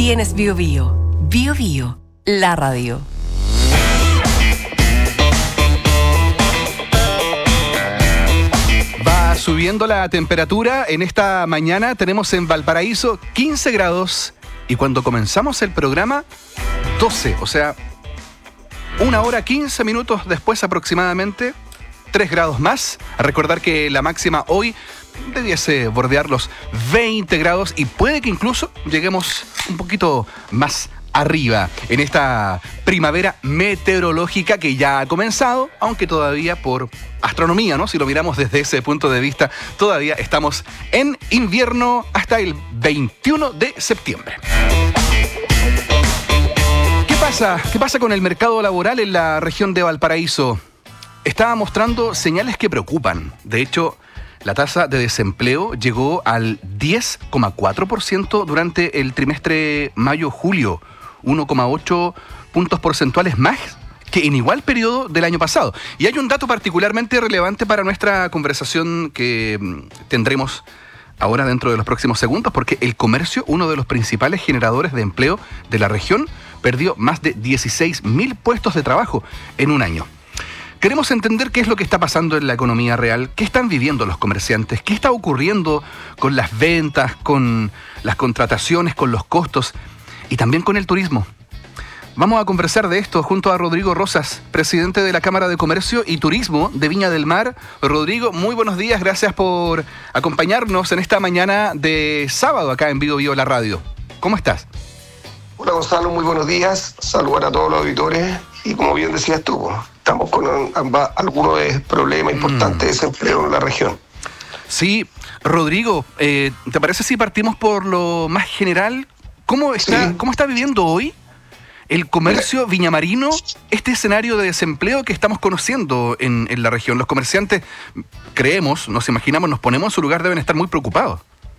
tienes Biobío. Biobío, la radio. Va subiendo la temperatura. En esta mañana tenemos en Valparaíso 15 grados y cuando comenzamos el programa 12, o sea, 1 hora 15 minutos después aproximadamente, 3 grados más. A recordar que la máxima hoy debiese bordear los 20 grados y puede que incluso lleguemos un poquito más arriba en esta primavera meteorológica que ya ha comenzado, aunque todavía por astronomía, ¿no? Si lo miramos desde ese punto de vista, todavía estamos en invierno hasta el 21 de septiembre. ¿Qué pasa con el mercado laboral en la región de Valparaíso? Está mostrando señales que preocupan. De hecho, la tasa de desempleo llegó al 10,4% durante el trimestre mayo-julio, 1,8 puntos porcentuales más que en igual periodo del año pasado. Y hay un dato particularmente relevante para nuestra conversación que tendremos ahora dentro de los próximos segundos, porque el comercio, uno de los principales generadores de empleo de la región, perdió más de 16.000 puestos de trabajo en un año. Queremos entender qué es lo que está pasando en la economía real, qué están viviendo los comerciantes, qué está ocurriendo con las ventas, con las contrataciones, con los costos y también con el turismo. Vamos a conversar de esto junto a Rodrigo Rosas, presidente de la Cámara de Comercio y Turismo de Viña del Mar. Rodrigo, muy buenos días, gracias por acompañarnos en esta mañana de sábado acá en Biobío la radio. ¿Cómo estás? Hola Gonzalo, muy buenos días, saludar a todos los auditores y como bien decías tú, estamos con algunos problemas importantes de desempleo en la región. Sí, Rodrigo, ¿te parece si partimos por lo más general? ¿Cómo está viviendo hoy el comercio viñamarino este escenario de desempleo que estamos conociendo en la región? Los comerciantes, creemos, nos imaginamos, nos ponemos en su lugar, deben estar muy preocupados.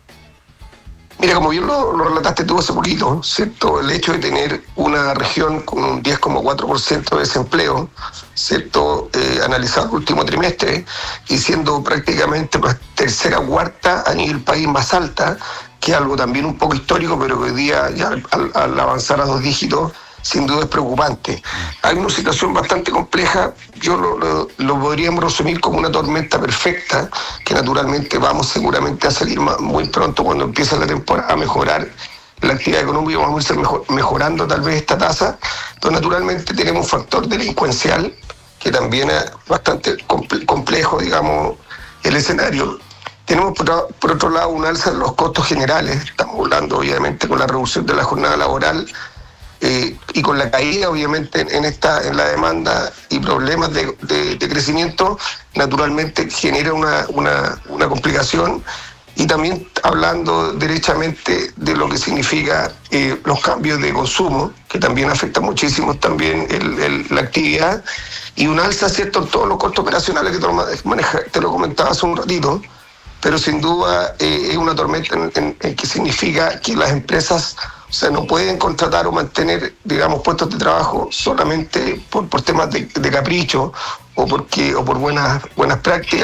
Mira, como bien lo relataste tú hace poquito, ¿cierto? El hecho de tener una región con un 10,4% de desempleo, ¿cierto? Analizado el último trimestre y siendo prácticamente la tercera o cuarta a nivel país más alta, que es algo también un poco histórico, pero que hoy día ya al avanzar a 2 dígitos, sin duda es preocupante. Hay una situación bastante compleja, yo lo podríamos resumir como una tormenta perfecta, que naturalmente vamos seguramente a salir muy pronto cuando empiece la temporada a mejorar la actividad económica, vamos a ir mejorando tal vez esta tasa, pero naturalmente tenemos un factor delincuencial, que también es bastante complejo, digamos, el escenario. Tenemos por otro lado un alza en los costos generales, estamos hablando obviamente con la reducción de la jornada laboral, y con la caída obviamente en la demanda y problemas de crecimiento, naturalmente genera una complicación. Y también hablando derechamente de lo que significa los cambios de consumo, que también afectan muchísimo también la actividad, y un alza, ¿cierto?, en todos los costos operacionales que te lo comentaba hace un ratito, pero sin duda es una tormenta en que significa que las empresas, o sea, no pueden contratar o mantener, digamos, puestos de trabajo solamente por temas de capricho o por buenas prácticas,